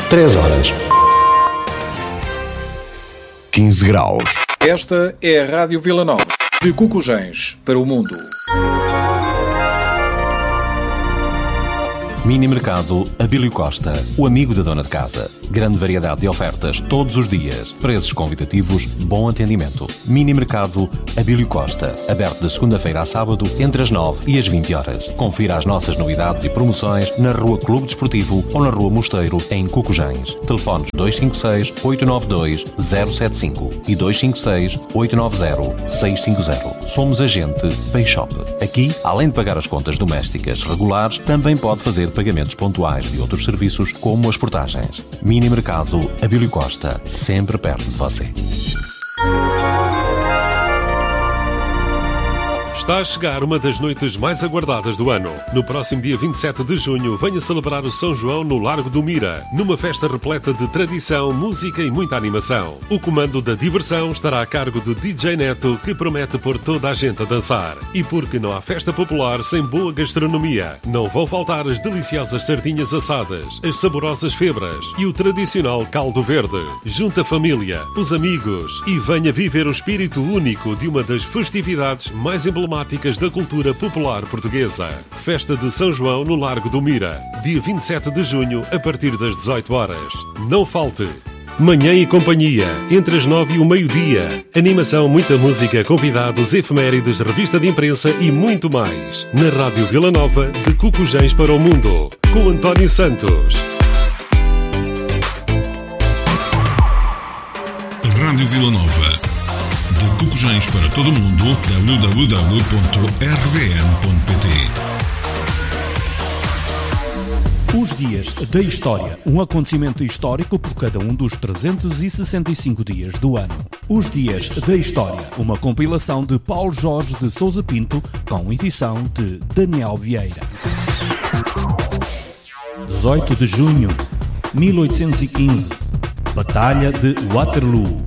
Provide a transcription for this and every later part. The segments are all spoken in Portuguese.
3 horas. 15 graus. Esta é a Rádio Vila Nova, de Cucujens para o mundo. Mini Mercado Abílio Costa, o amigo da dona de casa. Grande variedade de ofertas todos os dias. Preços convidativos, bom atendimento. Mini Mercado Abílio Costa, aberto de segunda-feira a sábado, entre as 9 e as 20 horas. Confira as nossas novidades e promoções na Rua Clube Desportivo ou na Rua Mosteiro, em Cucujens. Telefones 256-892-075 e 256-890-650. Somos agente Payshop. Aqui, além de pagar as contas domésticas regulares, também pode fazer pagamentos pontuais de outros serviços, como as portagens. Mini Mercado Abílio Costa, sempre perto de você. Está a chegar uma das noites mais aguardadas do ano. No próximo dia 27 de junho, venha celebrar o São João no Largo do Mira, numa festa repleta de tradição, música e muita animação. O comando da diversão estará a cargo do DJ Neto, que promete pôr toda a gente a dançar. E porque não há festa popular sem boa gastronomia, não vão faltar as deliciosas sardinhas assadas, as saborosas febras e o tradicional caldo verde. Junte a família, os amigos e venha viver o espírito único de uma das festividades mais emblemáticas da cultura popular portuguesa. Festa de São João no Largo do Mira, dia 27 de junho, a partir das 18 horas. Não falte! Manhã e companhia, entre as 9 e o meio-dia. Animação, muita música, convidados, efemérides, revista de imprensa e muito mais. Na Rádio Vila Nova, de Cucujens para o mundo, com António Santos. Rádio Vila Nova. De Cucujens para todo o mundo, www.rvn.pt. Os dias da história, um acontecimento histórico por cada um dos 365 dias do ano. Os dias da história, uma compilação de Paulo Jorge de Sousa Pinto, com edição de Daniel Vieira. 18 de junho, 1815, Batalha de Waterloo.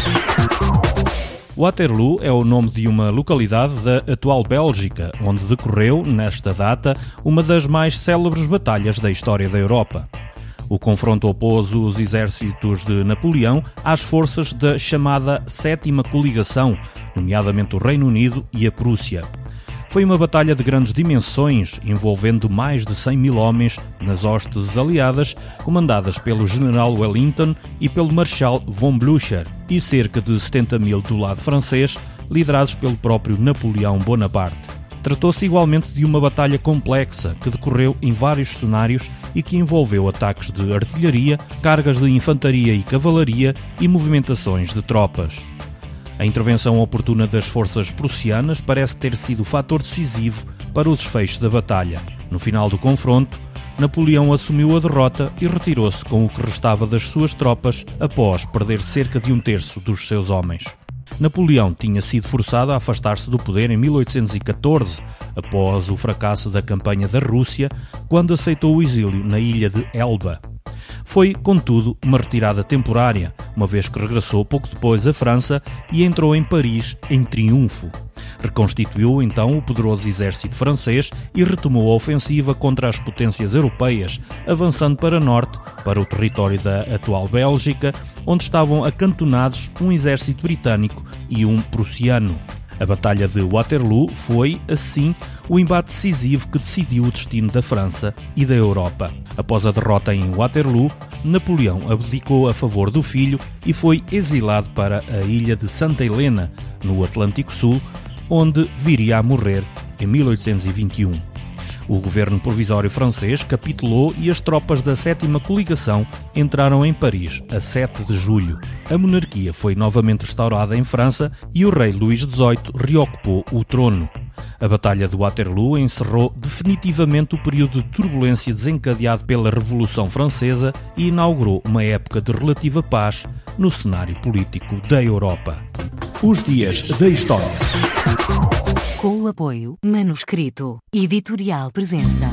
Waterloo é o nome de uma localidade da atual Bélgica, onde decorreu, nesta data, uma das mais célebres batalhas da história da Europa. O confronto opôs os exércitos de Napoleão às forças da chamada Sétima Coligação, nomeadamente o Reino Unido e a Prússia. Foi uma batalha de grandes dimensões, envolvendo mais de 100 mil homens nas hostes aliadas, comandadas pelo general Wellington e pelo marechal von Blücher, e cerca de 70 mil do lado francês, liderados pelo próprio Napoleão Bonaparte. Tratou-se igualmente de uma batalha complexa, que decorreu em vários cenários e que envolveu ataques de artilharia, cargas de infantaria e cavalaria e movimentações de tropas. A intervenção oportuna das forças prussianas parece ter sido o fator decisivo para o desfecho da batalha. No final do confronto, Napoleão assumiu a derrota e retirou-se com o que restava das suas tropas após perder cerca de um terço dos seus homens. Napoleão tinha sido forçado a afastar-se do poder em 1814, após o fracasso da campanha da Rússia, quando aceitou o exílio na ilha de Elba. Foi, contudo, uma retirada temporária, uma vez que regressou pouco depois à França e entrou em Paris em triunfo. Reconstituiu então o poderoso exército francês e retomou a ofensiva contra as potências europeias, avançando para norte, para o território da atual Bélgica, onde estavam acantonados um exército britânico e um prussiano. A Batalha de Waterloo foi, assim, o embate decisivo que decidiu o destino da França e da Europa. Após a derrota em Waterloo, Napoleão abdicou a favor do filho e foi exilado para a ilha de Santa Helena, no Atlântico Sul, onde viria a morrer em 1821. O governo provisório francês capitulou e as tropas da Sétima Coligação entraram em Paris a 7 de julho. A monarquia foi novamente restaurada em França e o rei Luís XVIII reocupou o trono. A Batalha de Waterloo encerrou definitivamente o período de turbulência desencadeado pela Revolução Francesa e inaugurou uma época de relativa paz no cenário político da Europa. Os dias da história. Com o apoio Manuscrito Editorial Presença.